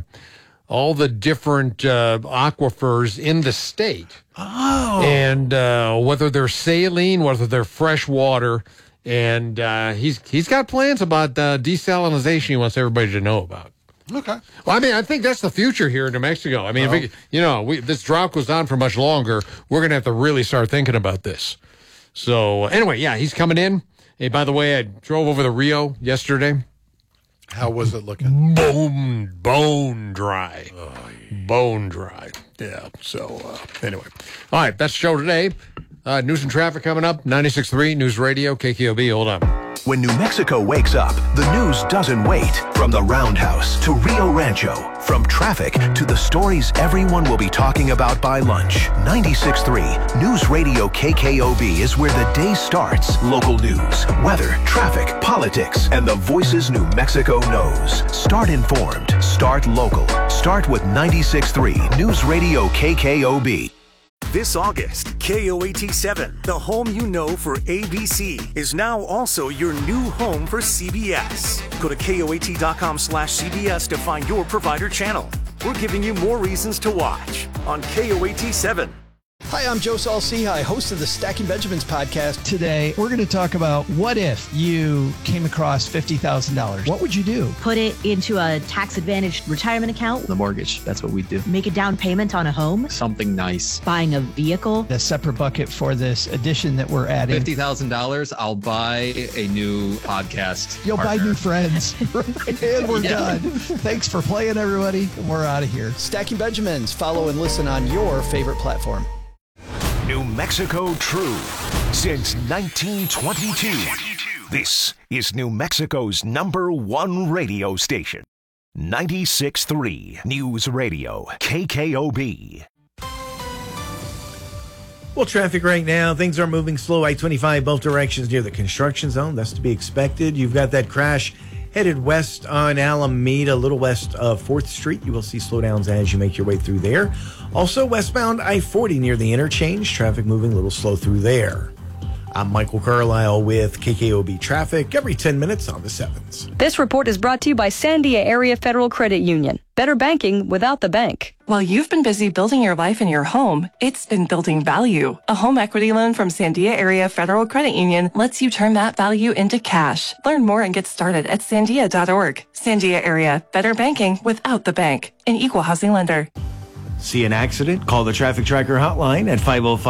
different aquifers in the state. Oh. And whether they're saline, whether they're fresh water. And he's got plans about desalinization he wants everybody to know about. Okay. Well, I mean, I think that's the future here in New Mexico. I mean, if this drought goes on for much longer, we're going to have to really start thinking about this. So anyway, yeah, he's coming in. Hey, by the way, I drove over the Rio yesterday. How was it looking? Bone dry. Bone dry. Yeah. So anyway. All right, that's the show today. News and traffic coming up. 96.3 News Radio, KKOB. Hold on. When New Mexico wakes up, the news doesn't wait. From the Roundhouse to Rio Rancho, from traffic to the stories everyone will be talking about by lunch. 96.3 News Radio KKOB is where the day starts. Local news, weather, traffic, politics, and the voices New Mexico knows. Start informed. Start local. Start with 96.3 News Radio KKOB. This August, KOAT7, the home you know for ABC, is now also your new home for CBS. Go to KOAT.com/CBS to find your provider channel. We're giving you more reasons to watch on KOAT7. Hi, I'm Joe Saul-Sehy, host of the Stacking Benjamins podcast. Today, we're going to talk about what if you came across $50,000. What would you do? Put it into a tax-advantaged retirement account. The mortgage, that's what we do. Make a down payment on a home. Something nice. Buying a vehicle. A separate bucket for this addition that we're adding. $50,000, I'll buy a new podcast. You'll partner. buy new friends. And we're done. Thanks for playing, everybody. We're out of here. Stacking Benjamins. Follow and listen on your favorite platform. New Mexico True since 1922. This is New Mexico's #1 radio station. 96.3 News Radio, KKOB. Well, traffic right now, things are moving slow. I-25 both directions near the construction zone. That's to be expected. You've got that crash headed west on Alameda, a little west of 4th Street. You will see slowdowns as you make your way through there. Also, westbound I-40 near the interchange. Traffic moving a little slow through there. I'm Michael Carlisle with KKOB Traffic every 10 minutes on the 7s. This report is brought to you by Sandia Area Federal Credit Union. Better banking without the bank. While you've been busy building your life in your home, it's been building value. A home equity loan from Sandia Area Federal Credit Union lets you turn that value into cash. Learn more and get started at sandia.org. Sandia Area, better banking without the bank. An equal housing lender. See an accident? Call the Traffic Tracker hotline at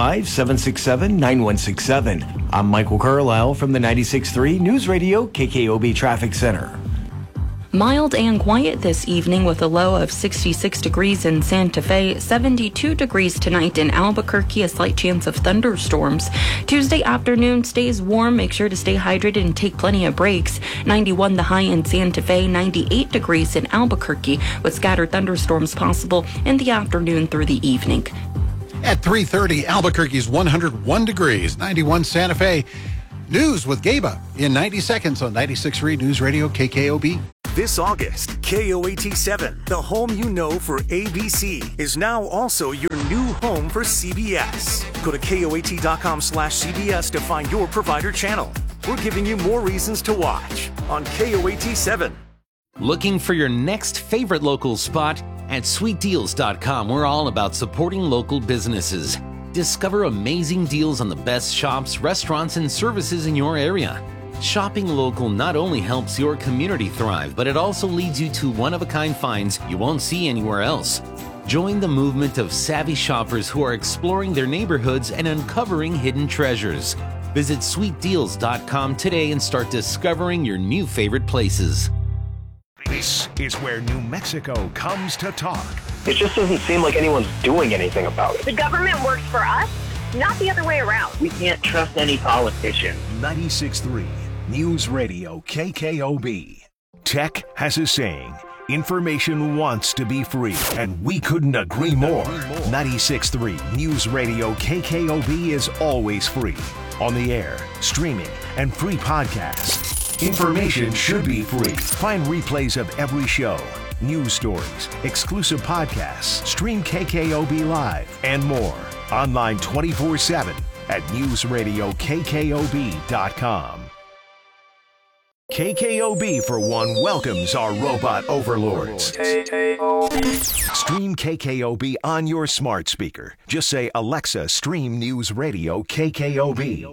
505-767-9167. I'm Michael Carlisle from the 96.3 News Radio KKOB Traffic Center. Mild and quiet this evening with a low of 66 degrees in Santa Fe, 72 degrees tonight in Albuquerque, a slight chance of thunderstorms. Tuesday afternoon stays warm. Make sure to stay hydrated and take plenty of breaks. 91 the high in Santa Fe, 98 degrees in Albuquerque with scattered thunderstorms possible in the afternoon through the evening. At 3:30, Albuquerque's 101 degrees, 91 Santa Fe. News with Gaba in 90 seconds on 96.3 News Radio KKOB. This August, KOAT7, the home you know for ABC, is now also your new home for CBS. Go to KOAT.com/CBS to find your provider channel. We're giving you more reasons to watch on KOAT7. Looking for your next favorite local spot? At SweetDeals.com, we're all about supporting local businesses. Discover amazing deals on the best shops, restaurants, and services in your area. Shopping local not only helps your community thrive, but it also leads you to one-of-a-kind finds you won't see anywhere else. Join the movement of savvy shoppers who are exploring their neighborhoods and uncovering hidden treasures. Visit SweetDeals.com today and start discovering your new favorite places. This is where New Mexico comes to talk. It just doesn't seem like anyone's doing anything about it. The government works for us, not the other way around. We can't trust any politician. 96.3 News Radio KKOB. Tech has a saying. Information wants to be free, and we couldn't agree more. 96.3 News Radio KKOB is always free. On the air, streaming, and free podcasts. Information should be free. Find replays of every show, news stories, exclusive podcasts, stream KKOB Live, and more. Online 24/7 at newsradiokkob.com. KKOB, for one, welcomes our robot overlords. Stream KKOB on your smart speaker. Just say, Alexa, stream News Radio KKOB.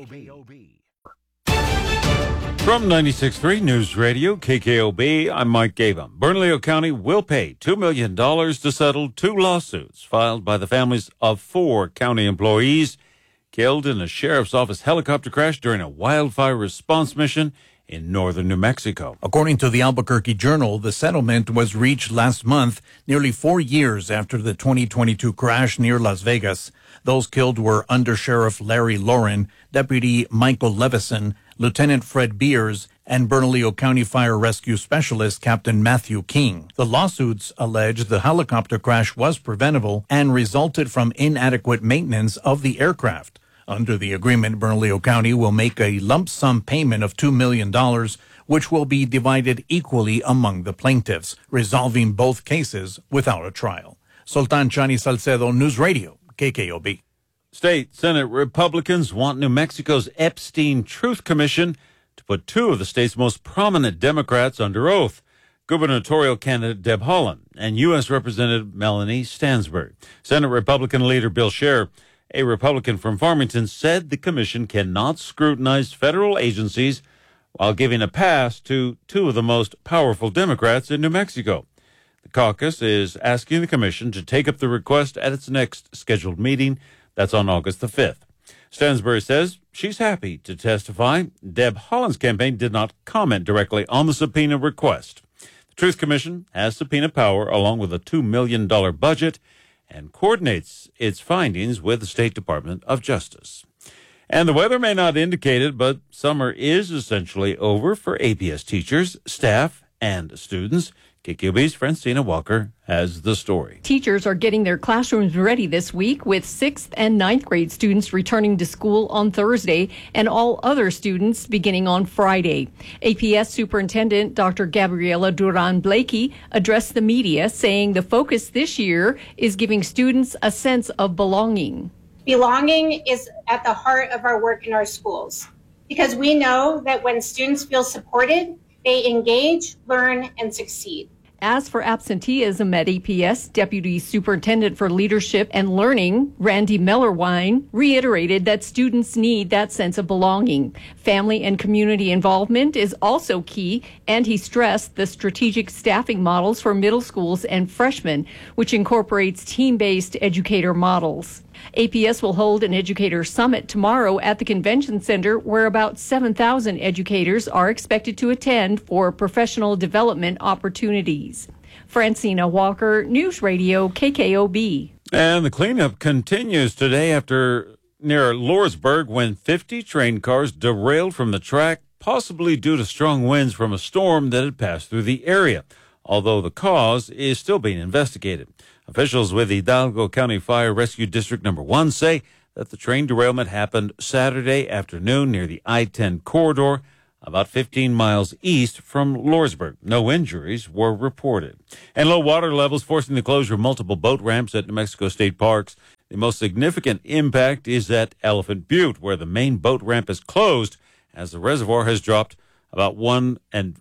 From 96.3 News Radio KKOB, I'm Mike Gabum. Bernalillo County will pay $2 million to settle 2 lawsuits filed by the families of 4 county employees killed in a sheriff's office helicopter crash during a wildfire response mission in northern New Mexico. According to the Albuquerque Journal, the settlement was reached last month, nearly 4 years after the 2022 crash near Las Vegas. Those killed were Under Sheriff Larry Lauren, Deputy Michael Levison, Lieutenant Fred Beers, and Bernalillo County Fire Rescue Specialist Captain Matthew King. The lawsuits allege the helicopter crash was preventable and resulted from inadequate maintenance of the aircraft. Under the agreement, Bernalillo County will make a lump sum payment of $2 million, which will be divided equally among the plaintiffs, resolving both cases without a trial. Sultan Chani Salcedo, News Radio, KKOB. State Senate Republicans want New Mexico's Epstein Truth Commission to put 2 of the state's most prominent Democrats under oath, gubernatorial candidate Deb Haaland and U.S. Representative Melanie Stansbury. Senate Republican leader Bill Scher, a Republican from Farmington, said the commission cannot scrutinize federal agencies while giving a pass to 2 of the most powerful Democrats in New Mexico. The caucus is asking the commission to take up the request at its next scheduled meeting. That's on August the 5th. Stansbury says she's happy to testify. Deb Haaland's campaign did not comment directly on the subpoena request. The Truth Commission has subpoena power along with a $2 million budget and coordinates its findings with the State Department of Justice. And the weather may not indicate it, but summer is essentially over for APS teachers, staff, and students. KQB's Francina Walker has the story. Teachers are getting their classrooms ready this week, with 6th and 9th grade students returning to school on Thursday and all other students beginning on Friday. APS Superintendent Dr. Gabriela Duran Blakey addressed the media, saying the focus this year is giving students a sense of belonging. Belonging is at the heart of our work in our schools, because we know that when students feel supported, they engage, learn, and succeed. As for absenteeism at APS, Deputy Superintendent for Leadership and Learning, Randy Mellerwine, reiterated that students need that sense of belonging. Family and community involvement is also key, and he stressed the strategic staffing models for middle schools and freshmen, which incorporates team-based educator models. APS will hold an educator summit tomorrow at the convention center, where about 7,000 educators are expected to attend for professional development opportunities. Francina Walker, News Radio KKOB. And the cleanup continues today after near Lordsburg when 50 train cars derailed from the track, possibly due to strong winds from a storm that had passed through the area, although the cause is still being investigated. Officials with Hidalgo County Fire Rescue District No. 1 say that the train derailment happened Saturday afternoon near the I-10 corridor, about 15 miles east from Lordsburg. No injuries were reported. And low water levels forcing the closure of multiple boat ramps at New Mexico state parks. The most significant impact is at Elephant Butte, where the main boat ramp is closed as the reservoir has dropped about 1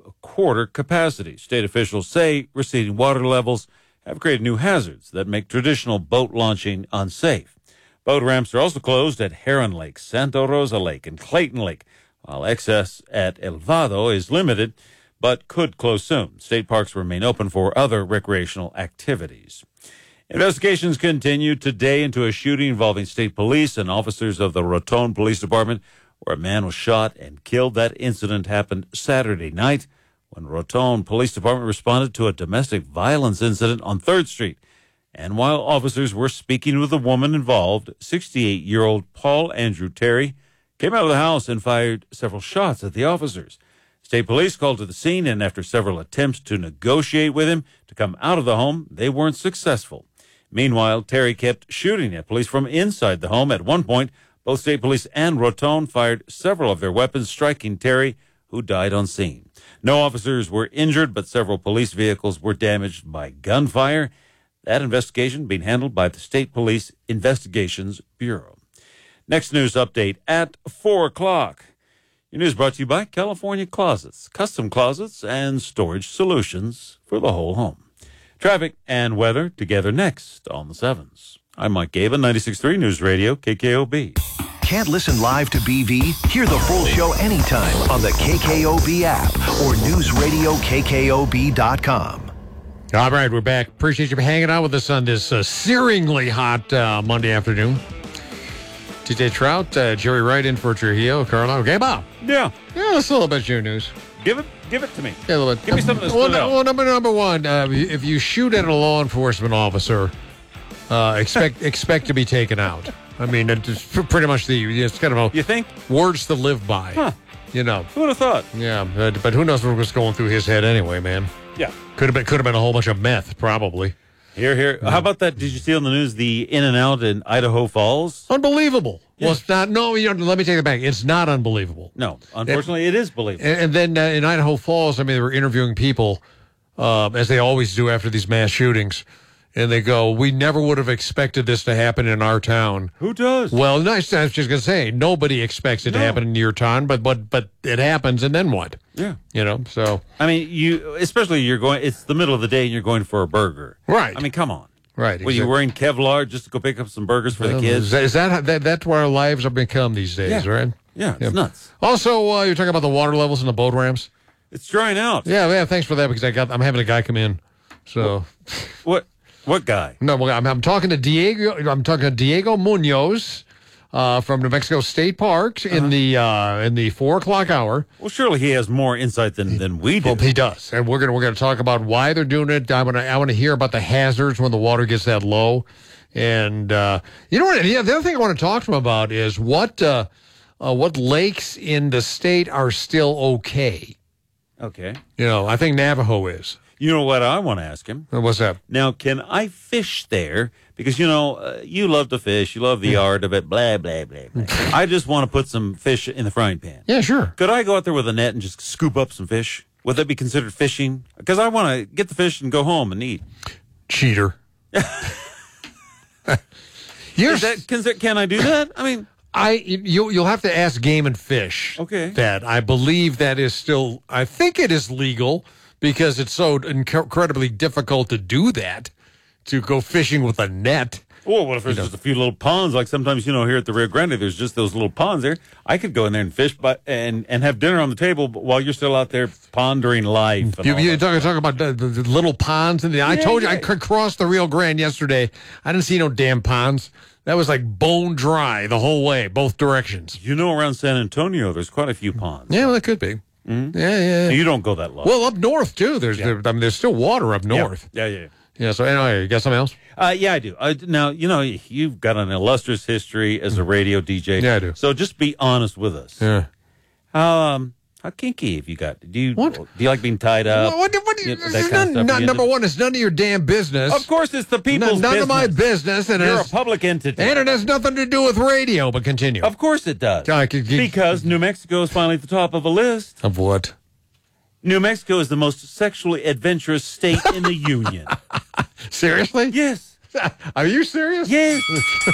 1/4 capacity. State officials say receding water levels have created new hazards that make traditional boat launching unsafe. Boat ramps are also closed at Heron Lake, Santa Rosa Lake, and Clayton Lake, while access at El Vado is limited but could close soon. State parks remain open for other recreational activities. Investigations continue today into a shooting involving state police and officers of the Raton Police Department, where a man was shot and killed. That incident happened Saturday night when Raton Police Department responded to a domestic violence incident on 3rd Street. And while officers were speaking with the woman involved, 68-year-old Paul Andrew Terry came out of the house and fired several shots at the officers. State police called to the scene, and after several attempts to negotiate with him to come out of the home, they weren't successful. Meanwhile, Terry kept shooting at police from inside the home. At one point, both state police and Raton fired several of their weapons, striking Terry, who died on scene. No officers were injured, but several police vehicles were damaged by gunfire. That investigation being handled by the State Police Investigations Bureau. Next news update at 4 o'clock. Your news brought to you by California Closets, custom closets and storage solutions for the whole home. Traffic and weather together next on the 7s. I'm Mike Gaba, 96.3 News Radio, KKOB. Can't listen live to BV? Hear the full show anytime on the KKOB app or newsradiokkob.com. All right, we're back. Appreciate you hanging out with us on this searingly hot Monday afternoon. TJ Trout, Jerry Wright in for Trujillo, Carlisle. Okay, Bob. Yeah. Yeah, that's a little bit of your news. Give it to me. Yeah, a little bit. Give me something to split out. Well, number one, if you shoot at a law enforcement officer, expect to be taken out. I mean, it's pretty much it's kind of you think? Words to live by. Huh. You know. Who would have thought? Yeah, but who knows what was going through his head anyway, man. Yeah. Could have been a whole bunch of meth, probably. Here. How about that? Did you see on the news the In-N-Out in Idaho Falls? Unbelievable. Yeah. Well, it's not. No, let me take it back. It's not unbelievable. No, unfortunately, it is believable. And then in Idaho Falls, I mean, they were interviewing people, as they always do after these mass shootings, and they go, "We never would have expected this to happen in our town." Who does? Well, nice. I was just gonna say, nobody expects it to happen in your town, but it happens, and then what? Yeah, So I mean, you're going. It's the middle of the day, and you're going for a burger, right? I mean, come on. Right. Were you wearing Kevlar just to go pick up some burgers for the kids? Is that's where our lives have become these days, right? Yeah, it's nuts. Also, you're talking about the water levels in the boat ramps. It's drying out. Yeah. Thanks for that, because I'm having a guy come in. So, what guy? No, I'm talking to Diego. I'm talking to Diego Munoz from New Mexico State Parks in the 4 o'clock hour. Well, surely he has more insight than we do. Well, he does, and we're gonna talk about why they're doing it. I want to hear about the hazards when the water gets that low, and you know what? The other thing I want to talk to him about is what lakes in the state are still okay. Okay. I think Navajo is. You know what I want to ask him? What's that? Now, can I fish there? Because, you love to fish. You love the art of it, blah, blah, blah, blah. I just want to put some fish in the frying pan. Yeah, sure. Could I go out there with a net and just scoop up some fish? Would that be considered fishing? Because I want to get the fish and go home and eat. Cheater. Can I do that? I mean... You'll have to ask Game and Fish. Okay. That I believe that is still... I think it is legal, because it's so incredibly difficult to do that, to go fishing with a net. Well, what if there's just a few little ponds? Like sometimes, here at the Rio Grande, there's just those little ponds there. I could go in there and fish and have dinner on the table while you're still out there pondering life. You're talking about the little ponds. I told you, I could cross the Rio Grande yesterday. I didn't see no damn ponds. That was like bone dry the whole way, both directions. Around San Antonio, there's quite a few ponds. Yeah, well, that could be. Mm-hmm. Yeah. You don't go that low. Well, up north, too. There's still water up north. Yeah. Yeah, so anyway, you got something else? Yeah, I do. Now, you've got an illustrious history as a radio DJ. Yeah, I do. So just be honest with us. Yeah. How kinky have you got? Do you like being tied up? What number one, it's none of your damn business. Of course, it's the people's none business. of my business. And you're a public entity. And it has nothing to do with radio, but continue. Of course it does. Because New Mexico is finally at the top of a list. Of what? New Mexico is the most sexually adventurous state in the Union. Seriously? Yes. Are you serious? Yes.